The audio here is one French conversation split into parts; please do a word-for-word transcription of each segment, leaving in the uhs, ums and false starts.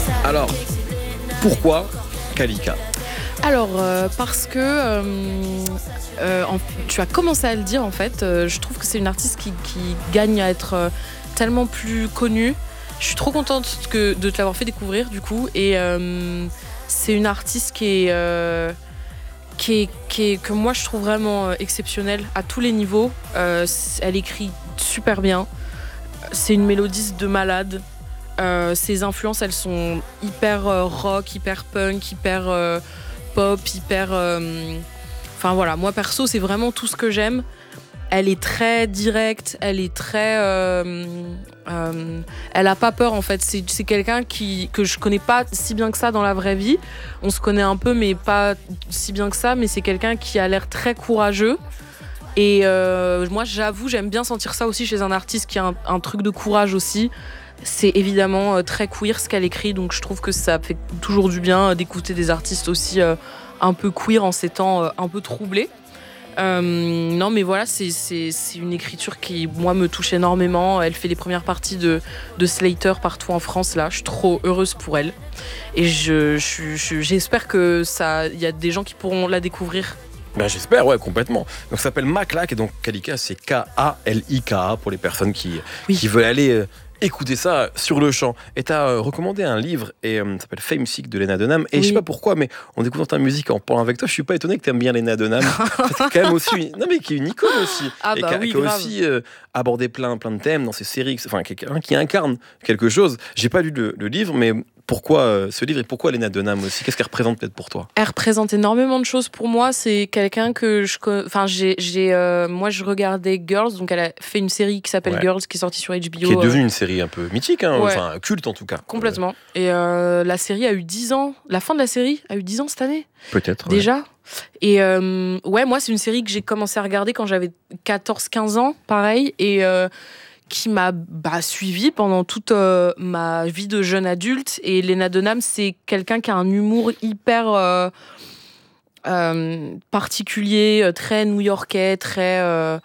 Alors, pourquoi Kalika ? Alors, euh, parce que euh, euh, en, tu as commencé à le dire en fait, euh, je trouve que c'est une artiste qui, qui gagne à être euh, tellement plus connue. Je suis trop contente que, de te l'avoir fait découvrir du coup. Et euh, c'est une artiste qui est, euh, qui est, qui est, que moi je trouve vraiment euh, exceptionnelle à tous les niveaux. Euh, elle écrit super bien. C'est une mélodiste de malade. Euh, ses influences, elles sont hyper euh, rock, hyper punk, hyper... Euh, pop, hyper... Euh... Enfin voilà, moi perso, c'est vraiment tout ce que j'aime. Elle est très directe, elle est très... Euh... Euh... Elle a pas peur en fait. C'est, c'est quelqu'un qui, que je connais pas si bien que ça dans la vraie vie. On se connaît un peu, mais pas si bien que ça. Mais c'est quelqu'un qui a l'air très courageux. Et euh, moi, j'avoue, j'aime bien sentir ça aussi chez un artiste qui a un, un truc de courage aussi. C'est évidemment euh, très queer ce qu'elle écrit, donc je trouve que ça fait toujours du bien euh, d'écouter des artistes aussi euh, un peu queer en ces temps euh, un peu troublés. Euh, non mais voilà, c'est, c'est, c'est une écriture qui moi me touche énormément. Elle fait les premières parties de, de Slater partout en France là, je suis trop heureuse pour elle. Et je, je, je, j'espère que ça, y a des gens qui pourront la découvrir. Ben j'espère, ouais, complètement. Donc ça s'appelle Maklak et donc Kalika, c'est K A L I K A pour les personnes qui, oui. qui veulent aller... Euh, écoutez ça sur le champ. Et t'as euh, recommandé un livre et euh, ça s'appelle Fame Sick de Lena Dunham. Et oui. Je sais pas pourquoi, mais en découvrant ta musique en parlant avec toi, je suis pas étonné que t'aimes bien Lena Dunham. C'est quand même aussi une... non mais qui est une icône aussi. Ah et bah qui a, oui, qui a aussi euh, abordé plein plein de thèmes dans ses séries. Enfin quelqu'un qui incarne quelque chose. J'ai pas lu le, le livre, mais pourquoi euh, ce livre et pourquoi Lena Dunham aussi ? Qu'est-ce qu'elle représente peut-être pour toi ? Elle représente énormément de choses pour moi. C'est quelqu'un que je, enfin j'ai, j'ai, euh, moi je regardais Girls, donc elle a fait une série qui s'appelle ouais. Girls, qui est sortie sur H B O. Qui est devenue une série un peu mythique, hein, ouais. enfin culte en tout cas. Complètement. Et euh, la série a eu dix ans. La fin de la série a eu dix ans cette année. Peut-être. Déjà. Ouais. Et euh, ouais, moi c'est une série que j'ai commencé à regarder quand j'avais quatorze quinze ans, pareil. Et euh, qui m'a bah, suivie pendant toute euh, ma vie de jeune adulte. Et Lena Dunham, c'est quelqu'un qui a un humour hyper euh, euh, particulier, très new-yorkais, très... Euh,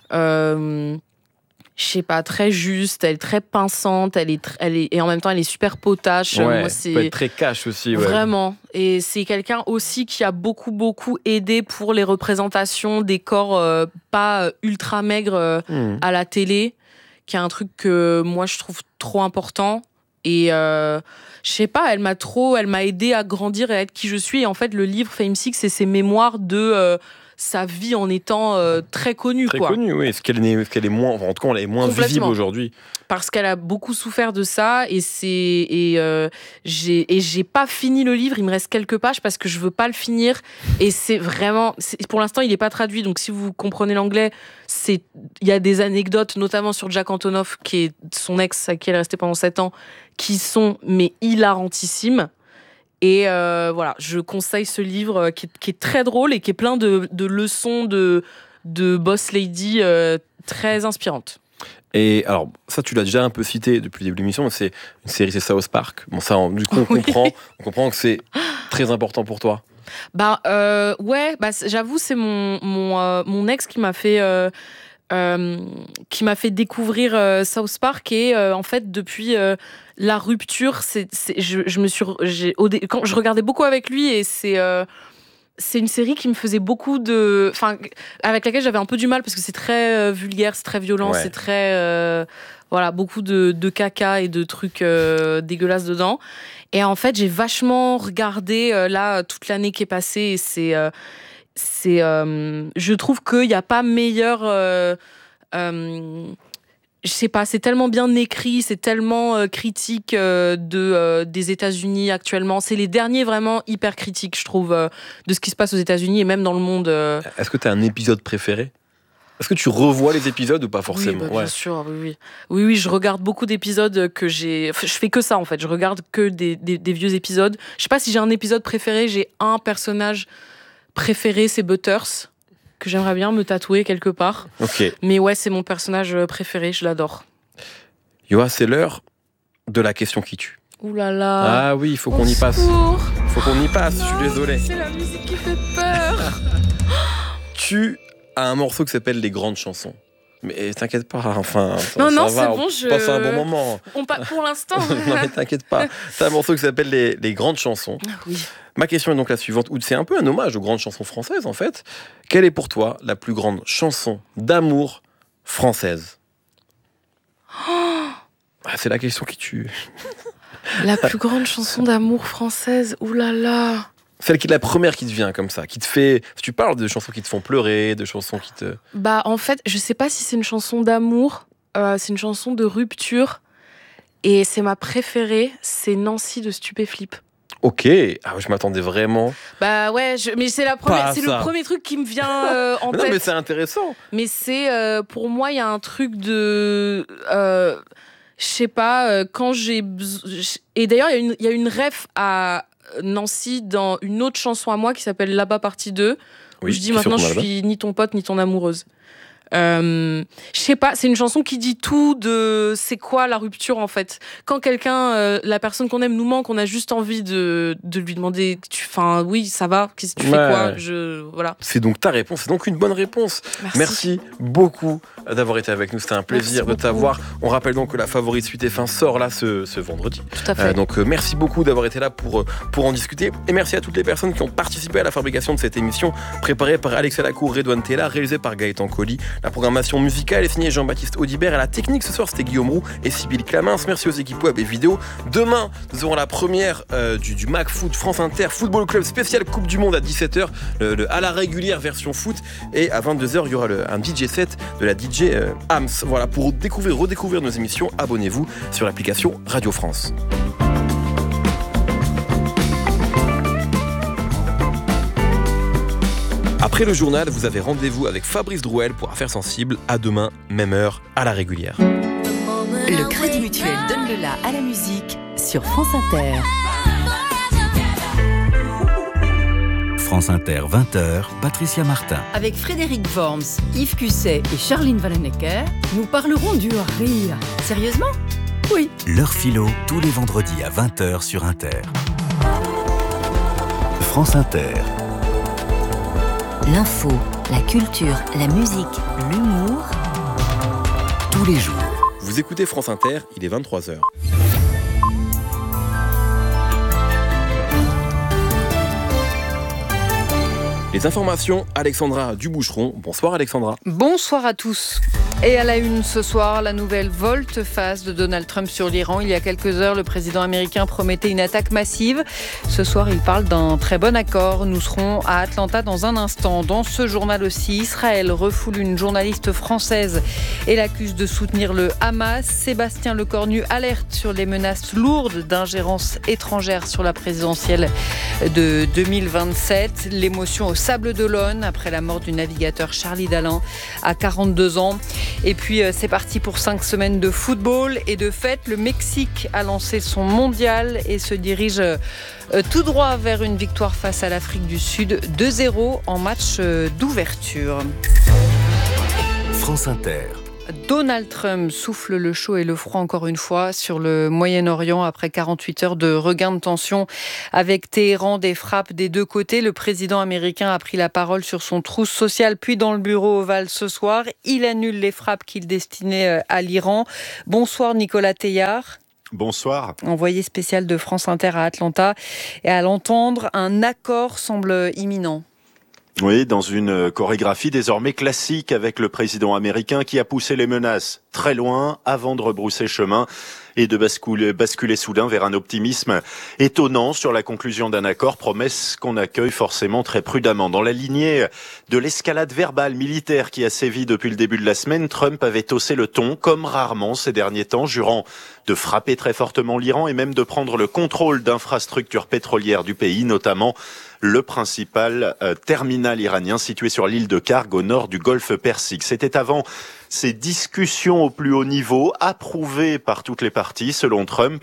euh, je sais pas, très juste, elle est très pinçante, elle est, tr- elle est, et en même temps elle est super potache. Ouais, Moi, c'est... peut être très cash aussi. Ouais. Vraiment. Et c'est quelqu'un aussi qui a beaucoup, beaucoup aidé pour les représentations des corps euh, pas ultra maigres euh, mmh. à la télé, qui est un truc que moi je trouve trop important. Et euh, je sais pas, elle m'a trop, elle m'a aidé à grandir et à être qui je suis. Et en fait, le livre Fame Sick, c'est ses mémoires de euh, sa vie en étant euh, très connue. Très quoi. connue, oui. Est-ce qu'elle est, qu'elle est moins, enfin, en tout cas, elle est moins visible aujourd'hui. Parce qu'elle a beaucoup souffert de ça et c'est et euh, j'ai et j'ai pas fini le livre. Il me reste quelques pages parce que je veux pas le finir. Et c'est vraiment, c'est, pour l'instant, il est pas traduit. Donc si vous comprenez l'anglais, c'est il y a des anecdotes, notamment sur Jack Antonoff, qui est son ex, à qui elle est restée pendant sept ans, qui sont mais hilarantissimes. Et euh, voilà, je conseille ce livre qui est, qui est très drôle et qui est plein de, de leçons de, de boss lady euh, très inspirantes. Et alors, ça, tu l'as déjà un peu cité depuis le début de l'émission, mais c'est une série, c'est South Park. Bon, ça, du coup, on, oui. comprend, on comprend que c'est très important pour toi. Bah, euh, ouais, bah, j'avoue, c'est mon, mon, euh, mon ex qui m'a fait... Euh, Euh, qui m'a fait découvrir euh, South Park et euh, en fait depuis euh, la rupture c'est, c'est, je, je me suis j'ai, au dé, quand je regardais beaucoup avec lui et c'est euh, c'est une série qui me faisait beaucoup de enfin avec laquelle j'avais un peu du mal parce que c'est très euh, vulgaire, c'est très violent, ouais. c'est très euh, voilà, beaucoup de, de caca et de trucs euh, dégueulasses dedans. Et en fait j'ai vachement regardé euh, là toute l'année qui est passée et c'est euh, c'est euh, je trouve qu'il n'y a pas meilleur euh, euh, je sais pas, c'est tellement bien écrit, c'est tellement euh, critique euh, de, euh, des États-Unis actuellement, c'est les derniers vraiment hyper critiques je trouve euh, de ce qui se passe aux États-Unis et même dans le monde euh... Est-ce que tu as un épisode préféré ? Est-ce que tu revois les épisodes ou pas forcément ? Oui, bah, bien ouais. sûr, oui, oui. Oui, oui, je regarde beaucoup d'épisodes que j'ai... Enfin, je fais que ça, en fait. Je regarde que des, des, des vieux épisodes. Je sais pas si j'ai un épisode préféré. J'ai un personnage préféré, c'est Butters, que j'aimerais bien me tatouer quelque part. Okay. Mais ouais, c'est mon personnage préféré. Je l'adore. Yoa, c'est l'heure de la question qui tue. Ouh là là. Ah oui, il faut qu'on y passe. Il faut qu'on y passe, non, je suis désolé. C'est la musique qui fait peur. Tu as un morceau qui s'appelle Les Grandes Chansons. Mais t'inquiète pas, enfin. Ça, non, ça non, va, c'est on bon, je. passe un bon moment. On pa... Pour l'instant. Non, mais t'inquiète pas. C'est un morceau qui s'appelle les, les grandes chansons. Oui. Ma question est donc la suivante, ou c'est un peu un hommage aux grandes chansons françaises en fait. Quelle est pour toi la plus grande chanson d'amour française? Oh, ah, c'est la question qui tue. la plus grande chanson d'amour française, oulala. Celle qui est la première qui te vient comme ça, qui te fait... Si tu parles de chansons qui te font pleurer, de chansons qui te... Bah en fait, je sais pas si c'est une chanson d'amour, euh, c'est une chanson de rupture, et c'est ma préférée, c'est Nancy de Stupéflip. Ok, ah, je m'attendais vraiment. Bah ouais, je... mais c'est la première, c'est le ça. premier truc qui me vient euh, en mais tête. Non mais c'est intéressant. Mais c'est, euh, pour moi, il y a un truc de... Euh, je sais pas, euh, quand j'ai... Et d'ailleurs, il y, y a une ref à Nancy dans une autre chanson à moi qui s'appelle Là-bas partie deux, où oui, je dis maintenant je suis ni ton pote ni ton amoureuse. Euh, je sais pas, c'est une chanson qui dit tout de c'est quoi la rupture en fait. Quand quelqu'un, euh, la personne qu'on aime nous manque, on a juste envie de, de lui demander, enfin oui ça va, qu'est-ce que tu ouais. fais quoi, je voilà. C'est donc ta réponse, c'est donc une bonne réponse. Merci, Merci beaucoup d'avoir été avec nous, c'était un plaisir de t'avoir. On rappelle donc que la Favorite Suite F un sort là ce, ce vendredi. Tout à fait. Euh, donc euh, merci beaucoup d'avoir été là pour, pour en discuter et merci à toutes les personnes qui ont participé à la fabrication de cette émission préparée par Alexia Lacour, Redouane Tella, réalisée par Gaëtan Colli. La programmation musicale est signée Jean-Baptiste Audibert. À la technique ce soir c'était Guillaume Roux et Sybille Clamins. Merci aux équipes web et vidéo. Demain nous aurons la première euh, du, du McFoot France Inter Football Club spécial Coupe du Monde à dix-sept heures, le, le à la régulière version foot, et à vingt-deux heures il y aura le, un D J set de la D J euh, Ams. Voilà, pour découvrir, redécouvrir nos émissions, abonnez-vous sur l'application Radio France. Après le journal, vous avez rendez-vous avec Fabrice Drouel pour Affaires sensibles. À demain, même heure, à la régulière. Le Crédit Mutuel donne le la à la musique sur France Inter. France Inter, vingt heures, Patricia Martin. Avec Frédéric Worms, Yves Cusset et Charline Vanhoenacker, nous parlerons du rire. Sérieusement ? Oui. L'heure philo, tous les vendredis à vingt heures sur Inter. France Inter. L'info, la culture, la musique, l'humour. Tous les jours. Vous écoutez France Inter, il est vingt-trois heures. Les informations, Alexandra Duboucheron. Bonsoir Alexandra. Bonsoir à tous. Et à la une ce soir, la nouvelle volte-face de Donald Trump sur l'Iran. Il y a quelques heures, le président américain promettait une attaque massive. Ce soir, il parle d'un très bon accord. Nous serons à Atlanta dans un instant. Dans ce journal aussi, Israël refoule une journaliste française et l'accuse de soutenir le Hamas. Sébastien Lecornu alerte sur les menaces lourdes d'ingérence étrangère sur la présidentielle de deux mille vingt-sept. L'émotion au Sable d'Olonne après la mort du navigateur Charlie Dalin à quarante-deux ans. Et puis c'est parti pour cinq semaines de football et de fête. Le Mexique a lancé son mondial et se dirige tout droit vers une victoire face à l'Afrique du Sud, deux zéro en match d'ouverture. France Inter. Donald Trump souffle le chaud et le froid encore une fois sur le Moyen-Orient après quarante-huit heures de regain de tension avec Téhéran, des frappes des deux côtés. Le président américain a pris la parole sur son trousse sociale puis dans le bureau ovale ce soir. Il annule les frappes qu'il destinait à l'Iran. Bonsoir Nicolas Teillard. Bonsoir. Envoyé spécial de France Inter à Atlanta. Et à l'entendre, un accord semble imminent. Oui, dans une chorégraphie désormais classique avec le président américain qui a poussé les menaces très loin avant de rebrousser chemin et de basculer, basculer soudain vers un optimisme étonnant sur la conclusion d'un accord, promesse qu'on accueille forcément très prudemment. Dans la lignée de l'escalade verbale militaire qui a sévi depuis le début de la semaine, Trump avait haussé le ton comme rarement ces derniers temps, jurant de frapper très fortement l'Iran et même de prendre le contrôle d'infrastructures pétrolières du pays, notamment le principal euh, terminal iranien situé sur l'île de Karg au nord du golfe Persique. C'était avant ces discussions au plus haut niveau, approuvées par toutes les parties, selon Trump,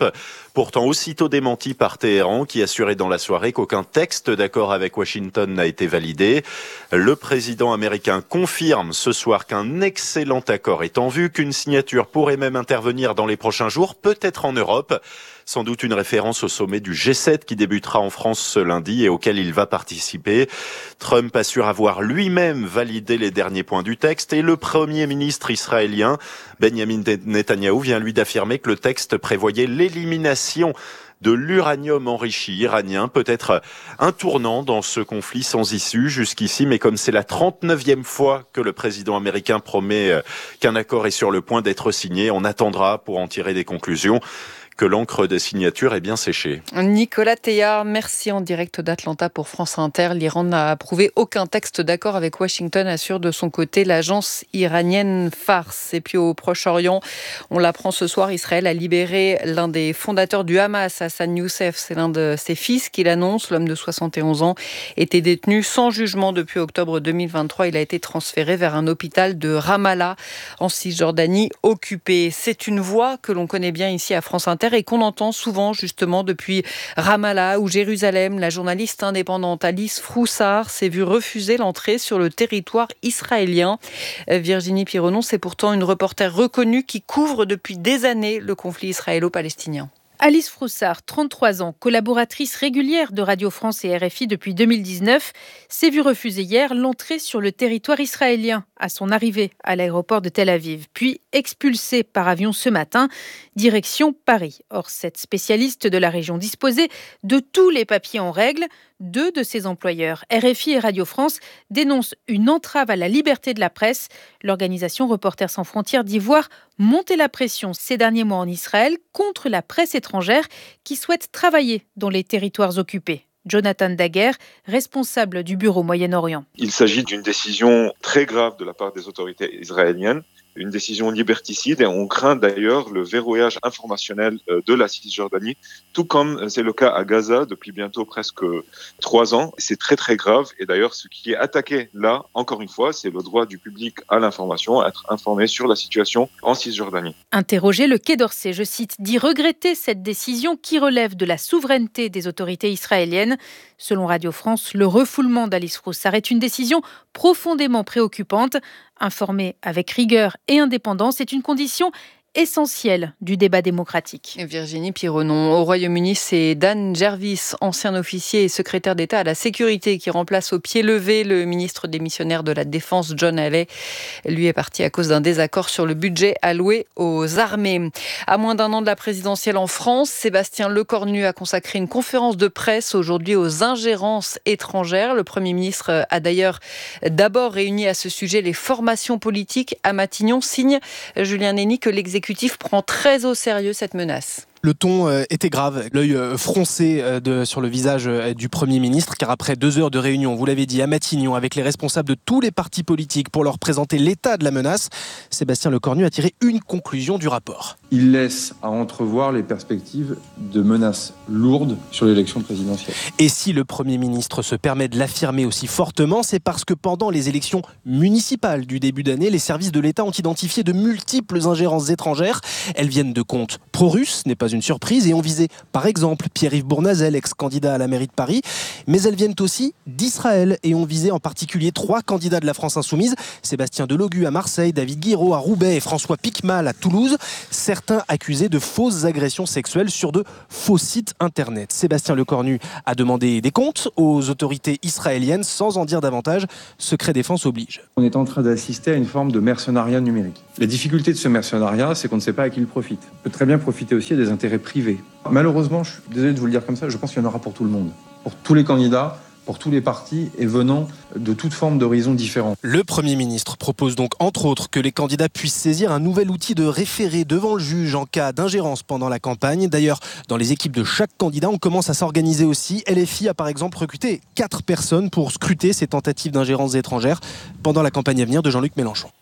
Pourtant, aussitôt démenti par Téhéran, qui assurait dans la soirée qu'aucun texte d'accord avec Washington n'a été validé. Le président américain confirme ce soir qu'un excellent accord est en vue, qu'une signature pourrait même intervenir dans les prochains jours, peut-être en Europe. Sans doute une référence au sommet du G sept qui débutera en France ce lundi et auquel il va participer. Trump assure avoir lui-même validé les derniers points du texte et le premier ministre israélien, Benjamin Netanyahou, vient lui d'affirmer que le texte prévoyait l'élimination de l'uranium enrichi iranien, peut-être un tournant dans ce conflit sans issue jusqu'ici, mais comme c'est la trente-neuvième fois que le président américain promet qu'un accord est sur le point d'être signé, on attendra pour en tirer des conclusions. Que l'encre de signature est bien séchée. Nicolas Théard, merci en direct d'Atlanta pour France Inter. L'Iran n'a approuvé aucun texte d'accord avec Washington, assure de son côté l'agence iranienne Fars. Et puis au Proche-Orient, on l'apprend ce soir, Israël a libéré l'un des fondateurs du Hamas, Hassan Youssef. C'est l'un de ses fils qui l'annonce. L'homme de soixante et onze ans était détenu sans jugement depuis octobre deux mille vingt-trois. Il a été transféré vers un hôpital de Ramallah en Cisjordanie occupée. C'est une voix que l'on connaît bien ici à France Inter et qu'on entend souvent justement depuis Ramallah ou Jérusalem. La journaliste indépendante Alice Froussard s'est vue refuser l'entrée sur le territoire israélien. Virginie Pironon, c'est pourtant une reporter reconnue qui couvre depuis des années le conflit israélo-palestinien. Alice Froussard, trente-trois ans, collaboratrice régulière de Radio France et R F I depuis deux mille dix-neuf, s'est vue refuser hier l'entrée sur le territoire israélien à son arrivée à l'aéroport de Tel Aviv, puis expulsée par avion ce matin, direction Paris. Or, cette spécialiste de la région disposait de tous les papiers en règle. Deux de ses employeurs, R F I et Radio France, dénoncent une entrave à la liberté de la presse. L'organisation Reporters sans frontières dit voir monter la pression ces derniers mois en Israël contre la presse étrangère qui souhaite travailler dans les territoires occupés. Jonathan Daguerre, responsable du bureau Moyen-Orient. Il s'agit d'une décision très grave de la part des autorités israéliennes, une décision liberticide et on craint d'ailleurs le verrouillage informationnel de la Cisjordanie, tout comme c'est le cas à Gaza depuis bientôt presque trois ans. C'est très très grave et d'ailleurs ce qui est attaqué là, encore une fois, c'est le droit du public à l'information, à être informé sur la situation en Cisjordanie. Interrogé, le Quai d'Orsay, je cite, dit regretter cette décision qui relève de la souveraineté des autorités israéliennes. Selon Radio France, le refoulement d'Alice Froussard est une décision profondément préoccupante. Informer avec rigueur et indépendance est une condition essentielle du débat démocratique. Virginie Pironon. Au Royaume-Uni, c'est Dan Jervis, ancien officier et secrétaire d'État à la sécurité, qui remplace au pied levé le ministre démissionnaire de la Défense, John Halley. Lui est parti à cause d'un désaccord sur le budget alloué aux armées. À moins d'un an de la présidentielle en France, Sébastien Lecornu a consacré une conférence de presse aujourd'hui aux ingérences étrangères. Le Premier ministre a d'ailleurs d'abord réuni à ce sujet les formations politiques à Matignon. Signe Julien Néni que l'exécutif L'exécutif prend très au sérieux cette menace. Le ton euh, était grave, l'œil euh, froncé euh, de, sur le visage euh, du Premier ministre, car après deux heures de réunion, vous l'avez dit, à Matignon, avec les responsables de tous les partis politiques pour leur présenter l'état de la menace, Sébastien Lecornu a tiré une conclusion du rapport. Il laisse à entrevoir les perspectives de menaces lourdes sur l'élection présidentielle. Et si le Premier ministre se permet de l'affirmer aussi fortement, c'est parce que pendant les élections municipales du début d'année, les services de l'État ont identifié de multiples ingérences étrangères. Elles viennent de comptes pro-russes, n'est pas une surprise, et ont visé par exemple Pierre-Yves Bournazel, ex-candidat à la mairie de Paris, mais elles viennent aussi d'Israël et ont visé en particulier trois candidats de la France Insoumise, Sébastien Delogu à Marseille, David Guiraud à Roubaix et François Piquemal à Toulouse, certains accusés de fausses agressions sexuelles sur de faux sites internet. Sébastien Lecornu a demandé des comptes aux autorités israéliennes sans en dire davantage, secret défense oblige. On est en train d'assister à une forme de mercenariat numérique. La difficulté de ce mercenariat, c'est qu'on ne sait pas à qui il profite. Il peut très bien profiter aussi à des intérêts privés. Malheureusement, je suis désolé de vous le dire comme ça, je pense qu'il y en aura pour tout le monde. Pour tous les candidats, pour tous les partis et venant de toute forme d'horizons différents. Le Premier ministre propose donc entre autres que les candidats puissent saisir un nouvel outil de référé devant le juge en cas d'ingérence pendant la campagne. D'ailleurs, dans les équipes de chaque candidat, on commence à s'organiser aussi. L F I a par exemple recruté quatre personnes pour scruter ces tentatives d'ingérence étrangères pendant la campagne à venir de Jean-Luc Mélenchon.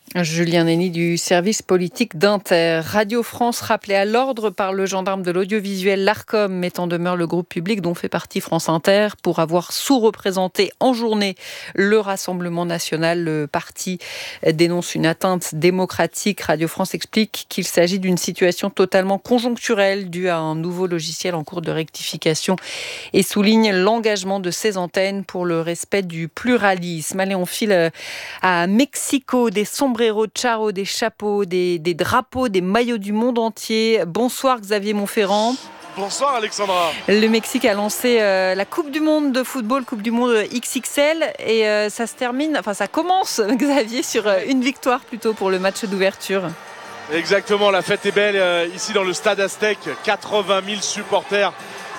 Julien Nenny du service politique d'Inter. Radio France rappelé à l'ordre par le gendarme de l'audiovisuel, l'Arcom, met en demeure le groupe public dont fait partie France Inter pour avoir sous-représenté en journée le Rassemblement national. Le parti dénonce une atteinte démocratique. Radio France explique qu'il s'agit d'une situation totalement conjoncturelle due à un nouveau logiciel en cours de rectification et souligne l'engagement de ses antennes pour le respect du pluralisme. Allez, on file à Mexico, des sombres Charo, des chapeaux, des, des drapeaux, des maillots du monde entier. Bonsoir Xavier Montferrand. Bonsoir Alexandra. Le Mexique a lancé euh, la Coupe du Monde de football, Coupe du Monde X X L, et euh, ça se termine, enfin ça commence Xavier sur euh, une victoire plutôt pour le match d'ouverture. Exactement, la fête est belle euh, ici dans le stade Aztec. quatre-vingt mille supporters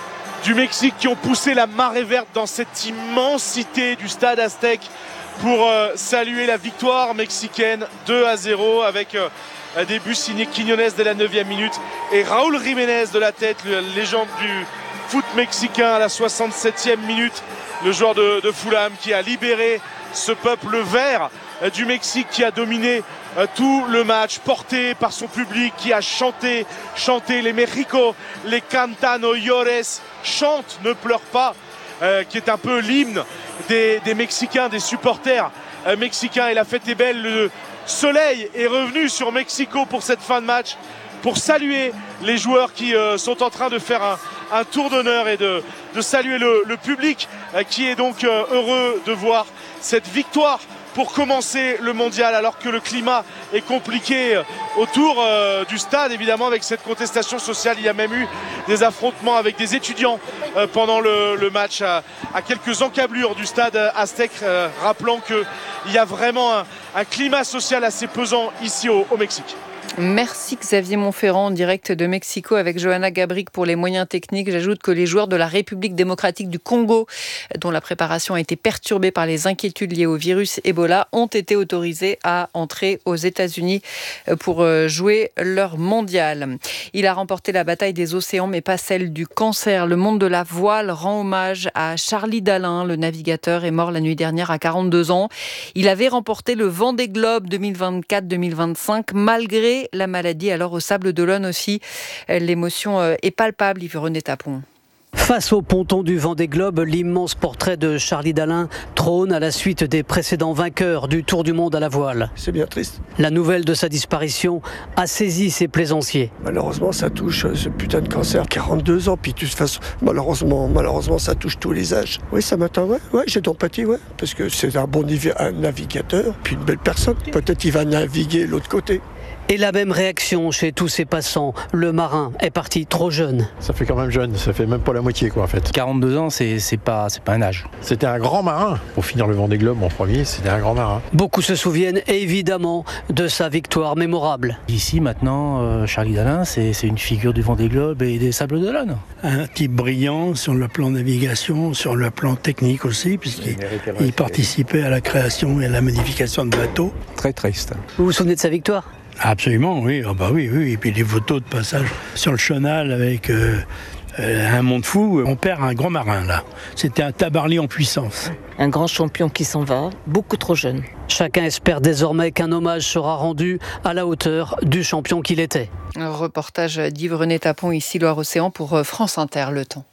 du Mexique qui ont poussé la marée verte dans cette immensité du stade Aztec pour euh, saluer la victoire mexicaine deux à zéro avec euh, des buts signés Quiñones dès la neuvième minute et Raúl Jiménez de la tête, la légende du foot mexicain à la soixante-septième minute, le joueur de, de Fulham qui a libéré ce peuple vert euh, du Mexique qui a dominé euh, tout le match, porté par son public qui a chanté, chanté les Mexico, les Canta no llores, chante, ne pleure pas, euh, qui est un peu l'hymne Des, des Mexicains, des supporters euh, mexicains. Et la fête est belle, le soleil est revenu sur Mexico pour cette fin de match, pour saluer les joueurs qui euh, sont en train de faire un, un tour d'honneur et de, de saluer le, le public euh, qui est donc euh, heureux de voir cette victoire pour commencer le mondial alors que le climat est compliqué autour euh, du stade, évidemment, avec cette contestation sociale. Il y a même eu des affrontements avec des étudiants euh, pendant le, le match à, à quelques encablures du stade Aztec, euh, rappelant qu'il y a vraiment un, un climat social assez pesant ici au, au Mexique. Merci Xavier Montferrand en direct de Mexico avec Johanna Gabric pour les moyens techniques. J'ajoute que les joueurs de la République démocratique du Congo, dont la préparation a été perturbée par les inquiétudes liées au virus Ebola, ont été autorisés à entrer aux États-Unis pour jouer leur mondial. Il a remporté la bataille des océans, mais pas celle du cancer. Le monde de la voile rend hommage à Charlie Dalin. Le navigateur est mort la nuit dernière à quarante-deux ans. Il avait remporté le Vendée Globe deux mille vingt-quatre deux mille vingt-cinq malgré la maladie. Alors au Sable d'Olonne aussi, l'émotion est palpable. Yves-René Tapon. Face au ponton du Vendée Globe, l'immense portrait de Charlie Dalin trône à la suite des précédents vainqueurs du Tour du monde à la voile. C'est bien triste. La nouvelle de sa disparition a saisi ses plaisanciers. Malheureusement, ça touche ce putain de cancer. quarante-deux ans, puis de toute façon, malheureusement, malheureusement, ça touche tous les âges. Oui, ça m'atteint, ouais, ouais, j'ai d'empathie, ouais. Parce que c'est un bon un navigateur, puis une belle personne. Peut-être il va naviguer l'autre côté. Et la même réaction chez tous ces passants. Le marin est parti trop jeune. Ça fait quand même jeune, ça fait même pas la moitié quoi en fait. quarante-deux ans, c'est, c'est, pas, c'est pas un âge. C'était un grand marin. Pour finir le Vendée Globe en premier, c'était un grand marin. Beaucoup se souviennent évidemment de sa victoire mémorable. Ici maintenant, euh, Charlie Dalin, c'est, c'est une figure du Vendée Globe et des Sables d'Olonne. Un type brillant sur le plan navigation, sur le plan technique aussi, puisqu'il il participait à la création et à la modification de bateaux. Très triste. Vous vous souvenez de sa victoire ? Absolument, oui. Oh bah oui, oui. Et puis les photos de passage sur le chenal avec euh, euh, un monde fou. On perd un grand marin, là. C'était un Tabarly en puissance. Un grand champion qui s'en va, beaucoup trop jeune. Chacun espère désormais qu'un hommage sera rendu à la hauteur du champion qu'il était. Un reportage d'Yves-René Tapon, ici Loire-Océan, pour France Inter, Le Temps.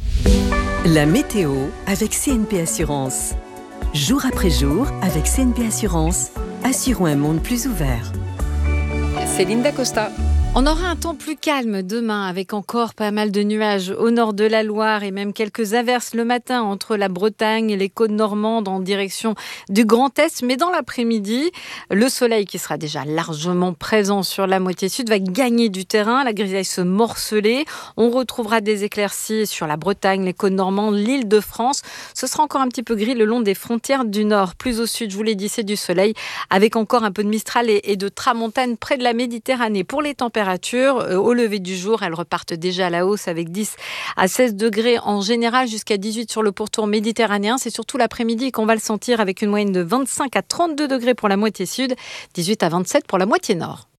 La météo avec C N P Assurance. Jour après jour, avec C N P Assurance, assurons un monde plus ouvert. Céline Dacosta. On aura un temps plus calme demain avec encore pas mal de nuages au nord de la Loire et même quelques averses le matin entre la Bretagne et les côtes normandes en direction du Grand Est. Mais dans l'après-midi, le soleil qui sera déjà largement présent sur la moitié sud va gagner du terrain. La grisaille se morceler. On retrouvera des éclaircies sur la Bretagne, les côtes normandes, l'Île-de-France. Ce sera encore un petit peu gris le long des frontières du nord. Plus au sud, je vous l'ai dit, c'est du soleil avec encore un peu de mistral et de tramontane près de la Méditerranée. Pour les températures, au lever du jour, elles repartent déjà à la hausse avec dix à seize degrés en général, jusqu'à dix-huit sur le pourtour méditerranéen. C'est surtout l'après-midi qu'on va le sentir avec une moyenne de vingt-cinq à trente-deux degrés pour la moitié sud, dix-huit à vingt-sept pour la moitié nord.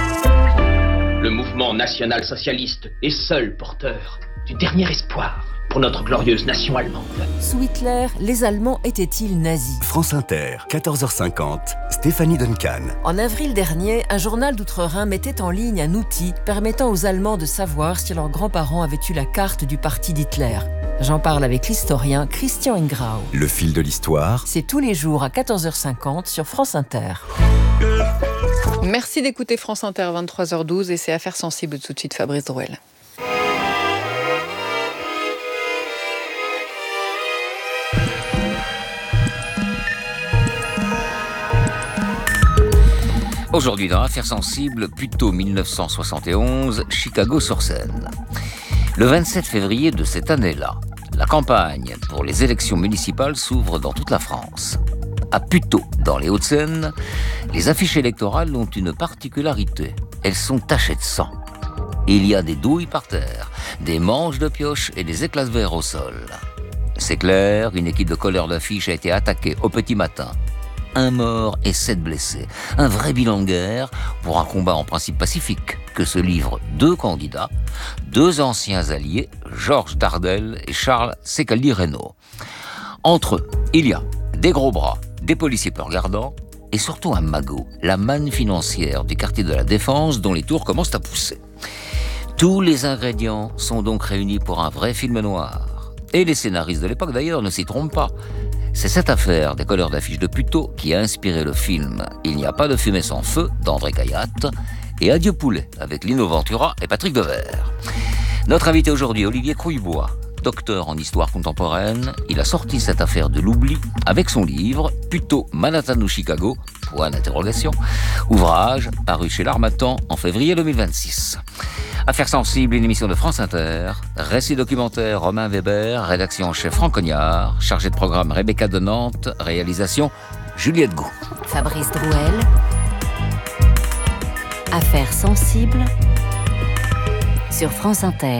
Le mouvement national-socialiste est seul porteur du dernier espoir pour notre glorieuse nation allemande. Sous Hitler, les Allemands étaient-ils nazis ? France Inter, quatorze heures cinquante, Stéphanie Duncan. En avril dernier, un journal d'Outre-Rhin mettait en ligne un outil permettant aux Allemands de savoir si leurs grands-parents avaient eu la carte du parti d'Hitler. J'en parle avec l'historien Christian Ingrao. Le fil de l'histoire. C'est tous les jours à quatorze heures cinquante sur France Inter. Merci d'écouter France Inter, vingt-trois heures douze, et c'est Affaires sensibles tout de suite, Fabrice Drouel. Aujourd'hui dans Affaires sensibles, plutôt mille neuf cent soixante et onze, Chicago-sur-Seine. Le vingt-sept février de cette année-là, la campagne pour les élections municipales s'ouvre dans toute la France. À Puteaux, dans les Hauts-de-Seine, les affiches électorales ont une particularité. Elles sont tachées de sang. Il y a des douilles par terre, des manches de pioche et des éclats de verre au sol. C'est clair, une équipe de colleurs d'affiches a été attaquée au petit matin. Un mort et sept blessés. Un vrai bilan de guerre pour un combat en principe pacifique que se livrent deux candidats, deux anciens alliés, Georges Dardel et Charles Secaldi-Reynaud. Entre eux, il y a des gros bras, des policiers peu regardants et surtout un magot, la manne financière du quartier de la Défense dont les tours commencent à pousser. Tous les ingrédients sont donc réunis pour un vrai film noir. Et les scénaristes de l'époque d'ailleurs ne s'y trompent pas. C'est cette affaire des colleurs d'affiches de Puteaux qui a inspiré le film « Il n'y a pas de fumée sans feu » d'André Cayatte et « Adieu poulet » avec Lino Ventura et Patrick Devers. Notre invité aujourd'hui, Olivier Crouillebois, docteur en histoire contemporaine, il a sorti cette affaire de l'oubli avec son livre « Puteaux, Manhattan ou Chicago ?» point d'interrogation, ouvrage paru chez l'Harmattan en février deux mille vingt-six. Affaires sensibles, une émission de France Inter, récit documentaire Romain Weber, rédaction en chef Franck Cognard, chargé de programme Rebecca de Nantes, réalisation Juliette Gou. Fabrice Drouel. Affaires sensibles sur France Inter.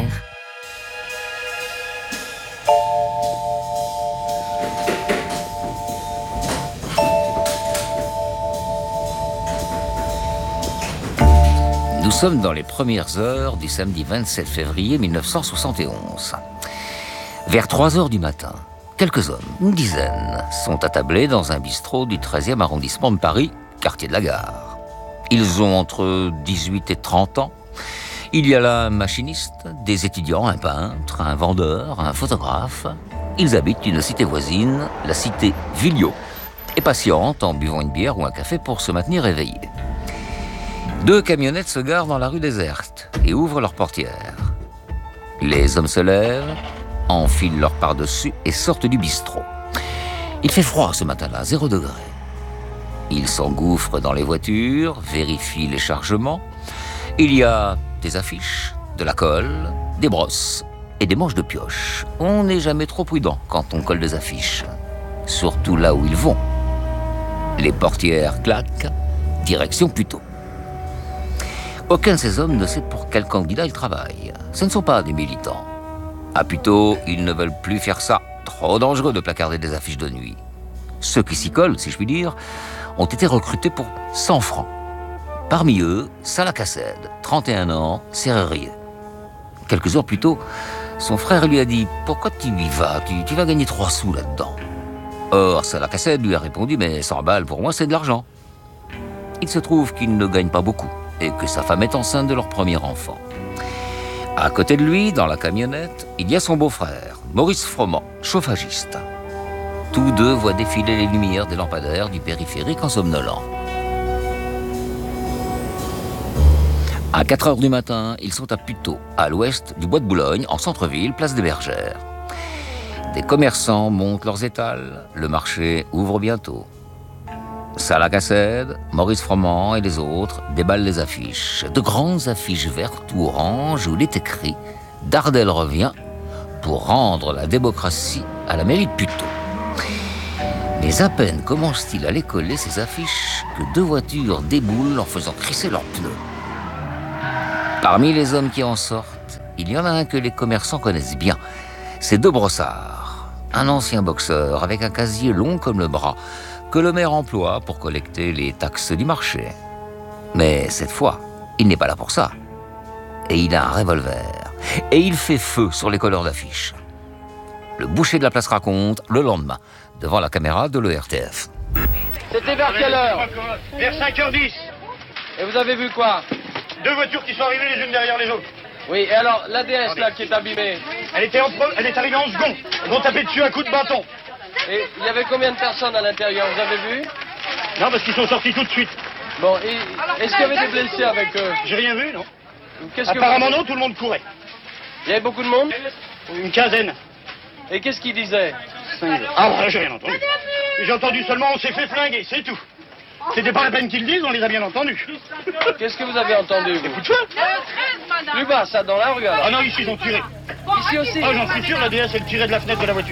Nous sommes dans les premières heures du samedi vingt-sept février mille neuf cent soixante et onze. Vers trois heures du matin, quelques hommes, une dizaine, sont attablés dans un bistrot du treizième arrondissement de Paris, quartier de la Gare. Ils ont entre dix-huit et trente ans. Il y a là un machiniste, des étudiants, un peintre, un vendeur, un photographe. Ils habitent une cité voisine, la cité Villot, et patientent en buvant une bière ou un café pour se maintenir éveillés. Deux camionnettes se garent dans la rue déserte et ouvrent leurs portières. Les hommes se lèvent, enfilent leur par-dessus et sortent du bistrot. Il fait froid ce matin-là, zéro degré. Ils s'engouffrent dans les voitures, vérifient les chargements. Il y a des affiches, de la colle, des brosses et des manches de pioche. On n'est jamais trop prudent quand on colle des affiches, surtout là où ils vont. Les portières claquent, direction Puteaux. Aucun de ces hommes ne sait pour quel candidat ils travaillent. Ce ne sont pas des militants. À Puteaux, ils ne veulent plus faire ça. Trop dangereux de placarder des affiches de nuit. Ceux qui s'y collent, si je puis dire, ont été recrutés pour cent francs. Parmi eux, Salah Cassed, trente et un ans, serrurier. Quelques heures plus tôt, son frère lui a dit « Pourquoi tu y vas ? tu, tu vas gagner trois sous là-dedans. » Or, Salah Cassed lui a répondu « Mais cent balles, pour moi, c'est de l'argent. » Il se trouve qu'il ne gagne pas beaucoup et que sa femme est enceinte de leur premier enfant. À côté de lui, dans la camionnette, il y a son beau-frère, Maurice Froment, chauffagiste. Tous deux voient défiler les lumières des lampadaires du périphérique en somnolant. À quatre heures du matin, ils sont à Puteaux, à l'ouest du bois de Boulogne, en centre-ville, place des Bergères. Des commerçants montent leurs étals, le marché ouvre bientôt. Salah Cassed, Maurice Froment et les autres déballent les affiches. De grandes affiches vertes ou oranges où il est écrit « Dardel revient pour rendre la démocratie à la mairie de Puteaux ». Mais à peine commencent-ils à les coller, ces affiches, que deux voitures déboulent en faisant crisser leurs pneus. Parmi les hommes qui en sortent, il y en a un que les commerçants connaissent bien. C'est deux brossards, un ancien boxeur avec un casier long comme le bras, que le maire emploie pour collecter les taxes du marché. Mais cette fois, il n'est pas là pour ça. Et il a un revolver. Et il fait feu sur les colleurs d'affiches. Le boucher de la place raconte le lendemain, devant la caméra de l'E R T F. C'était vers quelle heure? Vers cinq heures dix. Et vous avez vu quoi? Deux voitures qui sont arrivées les unes derrière les autres. Oui, et alors, l'A D S là qui est abîmée? Elle était en pre... elle est arrivée en second. Ils vont taper dessus à coups de bâton. Et il y avait combien de personnes à l'intérieur, vous avez vu? Non, parce qu'ils sont sortis tout de suite. Bon, et est-ce qu'il y avait des blessés avec eux? J'ai rien vu, non. Qu'est-ce que Apparemment vous... non, tout le monde courait. Il y avait beaucoup de monde? Une quinzaine. Et qu'est-ce qu'ils disaient? Ah, bah, j'ai rien entendu. J'ai entendu seulement on s'est fait flinguer, c'est tout. C'était pas la peine qu'ils le disent, on les a bien entendus. Qu'est-ce que vous avez entendu? Des coups de feu. Plus bas, ça, dans la rue alors? Ah non, ici ils ont tiré. Ici aussi? Ah, j'en suis sûr, la D S elle tirait de la fenêtre de la voiture.